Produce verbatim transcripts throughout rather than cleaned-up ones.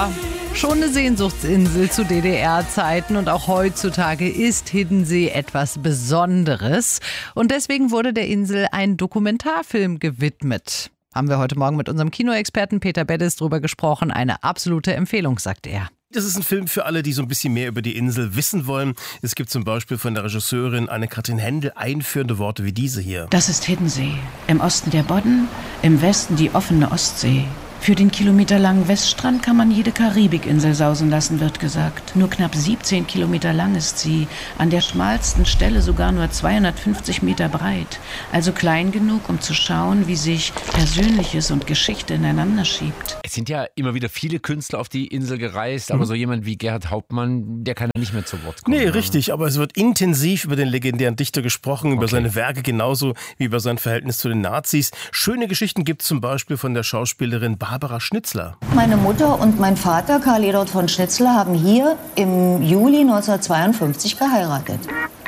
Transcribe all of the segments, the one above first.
Ja, schon eine Sehnsuchtsinsel zu D D R-Zeiten und auch heutzutage ist Hiddensee etwas Besonderes. Und deswegen wurde der Insel ein Dokumentarfilm gewidmet. Haben wir heute Morgen mit unserem Kinoexperten Peter Beddes drüber gesprochen. Eine absolute Empfehlung, sagt er. Das ist ein Film für alle, die so ein bisschen mehr über die Insel wissen wollen. Es gibt zum Beispiel von der Regisseurin Anne-Kathrin Hendel einführende Worte wie diese hier. Das ist Hiddensee. Im Osten der Bodden, im Westen die offene Ostsee. Für den kilometerlangen Weststrand kann man jede Karibikinsel sausen lassen, wird gesagt. Nur knapp siebzehn Kilometer lang ist sie, an der schmalsten Stelle sogar nur zweihundertfünfzig Meter breit. Also klein genug, um zu schauen, wie sich Persönliches und Geschichte ineinander schiebt. Es sind ja immer wieder viele Künstler auf die Insel gereist, aber mhm. so jemand wie Gerhard Hauptmann, der kann ja nicht mehr zu Wort kommen. Nee, oder? Richtig, aber es wird intensiv über den legendären Dichter gesprochen, über okay. seine Werke genauso wie über sein Verhältnis zu den Nazis. Schöne Geschichten gibt es zum Beispiel von der Schauspielerin Barbara Schnitzler. Meine Mutter und mein Vater, Karl Eduard von Schnitzler, haben hier im Juli neunzehnhundertzweiundfünfzig geheiratet.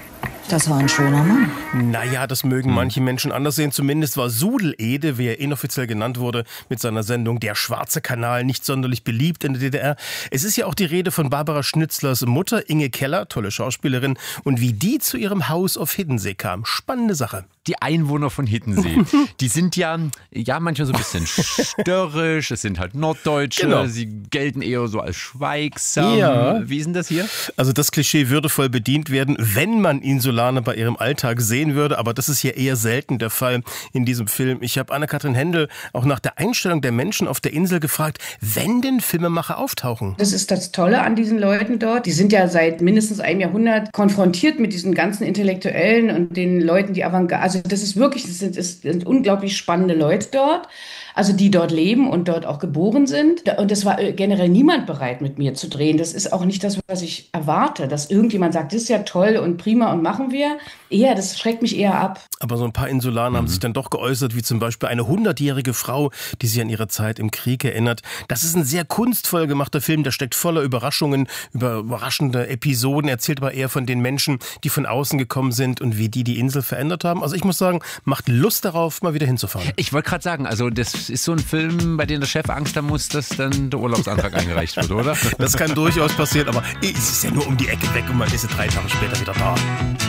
Das war ein schöner Mann. Naja, das mögen manche Menschen anders sehen. Zumindest war Sudelede, wie er inoffiziell genannt wurde, mit seiner Sendung Der Schwarze Kanal nicht sonderlich beliebt in der D D R. Es ist ja auch die Rede von Barbara Schnitzlers Mutter, Inge Keller, tolle Schauspielerin, und wie die zu ihrem Haus auf Hiddensee kam. Spannende Sache. Die Einwohner von Hiddensee, die sind ja, ja manchmal so ein bisschen störrisch, es sind halt Norddeutsche, genau. Sie gelten eher so als schweigsam. Ja. Wie ist denn das hier? Also das Klischee würde voll bedient werden, wenn man Insulaner bei ihrem Alltag sehen würde, aber das ist ja eher selten der Fall in diesem Film. Ich habe Anne-Kathrin Hendel auch nach der Einstellung der Menschen auf der Insel gefragt, wenn denn Filmemacher auftauchen. Das ist das Tolle an diesen Leuten dort. Die sind ja seit mindestens einem Jahrhundert konfrontiert mit diesen ganzen Intellektuellen und den Leuten, die Avantgarde. Also das ist wirklich, das sind, das sind unglaublich spannende Leute dort. Also die dort leben und dort auch geboren sind. Und es war generell niemand bereit, mit mir zu drehen. Das ist auch nicht das, was ich erwarte, dass irgendjemand sagt, das ist ja toll und prima und machen wir. Eher, das schreckt mich eher ab. Aber so ein paar Insulaner mhm. haben sich dann doch geäußert, wie zum Beispiel eine hundertjährige Frau, die sich an ihre Zeit im Krieg erinnert. Das ist ein sehr kunstvoll gemachter Film, der steckt voller Überraschungen, über überraschende Episoden, erzählt aber eher von den Menschen, die von außen gekommen sind und wie die die Insel verändert haben. Also ich muss sagen, macht Lust darauf, mal wieder hinzufahren. Ich wollte gerade sagen, also das ist so ein Film, bei dem der Chef Angst haben muss, dass dann der Urlaubsantrag eingereicht wird, oder? Das kann durchaus passieren, aber es ist ja nur um die Ecke weg und man ist ja drei Tage später wieder da.